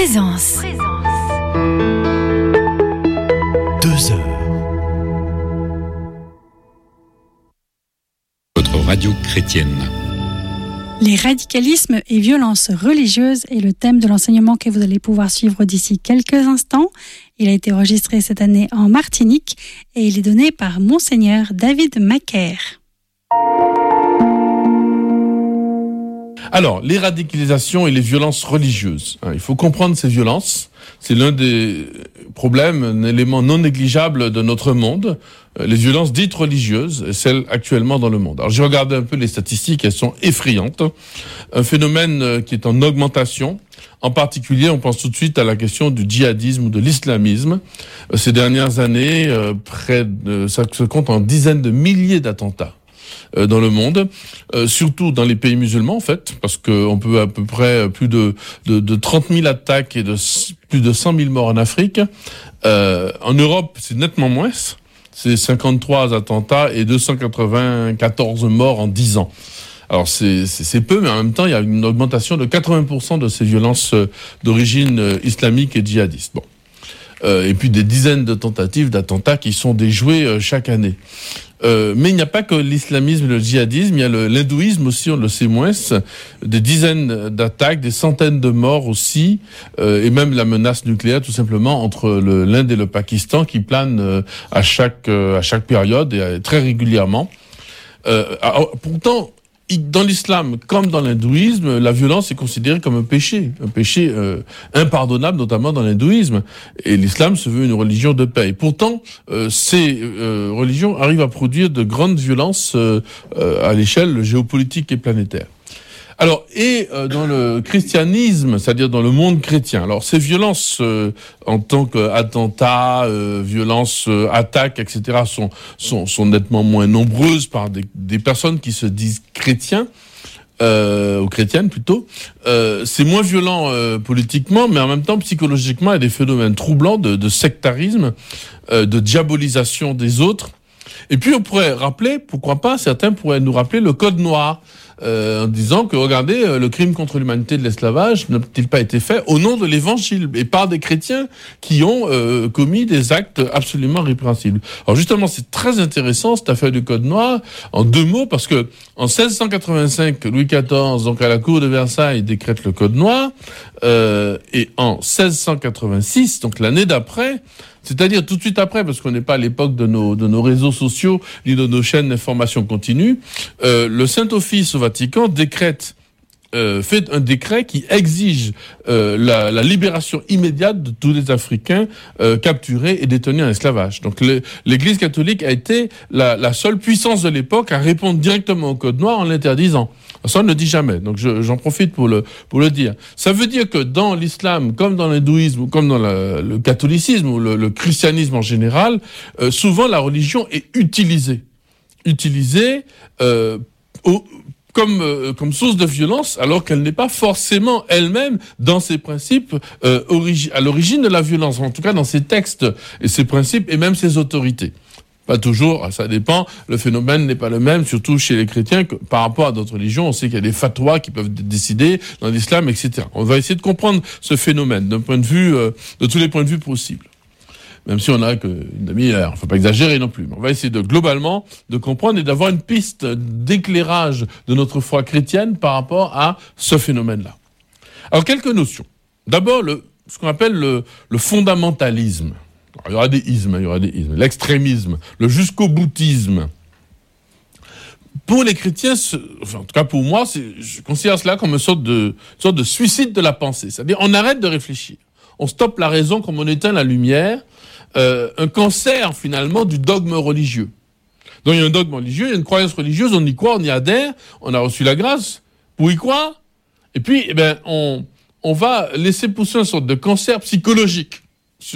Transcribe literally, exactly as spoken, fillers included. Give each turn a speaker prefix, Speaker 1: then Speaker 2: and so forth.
Speaker 1: Présence.
Speaker 2: Deux heures.
Speaker 3: Votre radio chrétienne.
Speaker 4: Les radicalismes et violences religieuses est le thème de l'enseignement que vous allez pouvoir suivre d'ici quelques instants. Il a été enregistré cette année en Martinique et il est donné par Monseigneur David Macaire.
Speaker 5: Alors, les radicalisations et les violences religieuses. Il faut comprendre ces violences. C'est l'un des problèmes, un élément non négligeable de notre monde. Les violences dites religieuses, celles actuellement dans le monde. Alors, j'ai regardé un peu les statistiques, elles sont effrayantes. Un phénomène qui est en augmentation. En particulier, on pense tout de suite à la question du djihadisme ou de l'islamisme. Ces dernières années, près de, ça se compte en dizaines de milliers d'attentats dans le monde, euh, surtout dans les pays musulmans en fait, parce qu'on peut à peu près plus de, de, de trente mille attaques et de plus de cent mille morts en Afrique. Euh, en Europe, c'est nettement moins, c'est cinquante-trois attentats et deux cent quatre-vingt-quatorze morts en dix ans. Alors c'est, c'est, c'est peu, mais en même temps, il y a une augmentation de quatre-vingts pour cent de ces violences d'origine islamique et djihadiste. Bon. Euh, et puis des dizaines de tentatives d'attentats qui sont déjouées euh, chaque année. Euh, mais il n'y a pas que l'islamisme et le djihadisme, il y a le, l'hindouisme aussi, on le sait moins, des dizaines d'attaques, des centaines de morts aussi, euh, et même la menace nucléaire tout simplement entre le, l'Inde et le Pakistan qui plane euh, à chaque euh, à chaque période et euh, très régulièrement. Euh, alors, pourtant, dans l'islam comme dans l'hindouisme, la violence est considérée comme un péché, un péché euh, impardonnable, notamment dans l'hindouisme. Et l'islam se veut une religion de paix. Et pourtant, euh, ces euh, religions arrivent à produire de grandes violences euh, euh, à l'échelle géopolitique et planétaire. Alors, et euh, dans le christianisme, c'est-à-dire dans le monde chrétien, alors ces violences euh, en tant qu'attentats, euh, violences, euh, attaques, et cetera, sont, sont, sont nettement moins nombreuses par des, des personnes qui se disent chrétiens, euh, ou chrétiennes plutôt. Euh, c'est moins violent euh, politiquement, mais en même temps, psychologiquement, il y a des phénomènes troublants de, de sectarisme, euh, de diabolisation des autres. Et puis on pourrait rappeler, pourquoi pas, certains pourraient nous rappeler le code noir, euh, en disant que, regardez, euh, le crime contre l'humanité de l'esclavage n'a-t-il pas été fait au nom de l'évangile et par des chrétiens qui ont euh, commis des actes absolument répréhensibles. Alors justement, c'est très intéressant cette affaire du code noir, en deux mots, parce que en seize cent quatre-vingt-cinq, Louis quatorze, donc à la cour de Versailles, décrète le code noir, euh, et en seize cent quatre-vingt-six, donc l'année d'après, c'est-à-dire tout de suite après, parce qu'on n'est pas à l'époque de nos, de nos réseaux sociaux, ni de nos chaînes d'information continue, euh, le Saint-Office au Vatican décrète, euh, fait un décret qui exige euh, la, la libération immédiate de tous les Africains euh, capturés et détenus en esclavage. Donc le, l'Église catholique a été la, la seule puissance de l'époque à répondre directement au Code noir en l'interdisant. Ça, on ne le dit jamais, donc je, j'en profite pour le, pour le dire. Ça veut dire que dans l'islam, comme dans l'hindouisme, ou comme dans la, le catholicisme, ou le, le christianisme en général, euh, souvent la religion est utilisée. Utilisée euh, au, comme, euh, comme source de violence, alors qu'elle n'est pas forcément elle-même, dans ses principes, euh, origi- à l'origine de la violence, en tout cas dans ses textes et ses principes, et même ses autorités. Pas toujours, ça dépend. Le phénomène n'est pas le même, surtout chez les chrétiens, que par rapport à d'autres religions. On sait qu'il y a des fatwas qui peuvent décider dans l'islam, et cetera. On va essayer de comprendre ce phénomène d'un point de vue, euh, de tous les points de vue possibles. Même si on n'a qu'une demi-heure, il ne faut pas exagérer non plus. Mais on va essayer de globalement de comprendre et d'avoir une piste d'éclairage de notre foi chrétienne par rapport à ce phénomène-là. Alors quelques notions. D'abord, le, ce qu'on appelle le, le fondamentalisme. Alors, il y aura des ismes, il y aura des ismes. L'extrémisme, le jusqu'au-boutisme. Pour les chrétiens, ce, enfin, en tout cas pour moi, c'est, je considère cela comme une sorte de, une sorte de suicide de la pensée. C'est-à-dire, on arrête de réfléchir. On stoppe la raison comme on éteint la lumière. Euh, un cancer, finalement, du dogme religieux. Donc, il y a un dogme religieux, il y a une croyance religieuse, on y croit, on y adhère, on a reçu la grâce pour y croire. Et puis, eh ben, on, on va laisser pousser une sorte de cancer psychologique.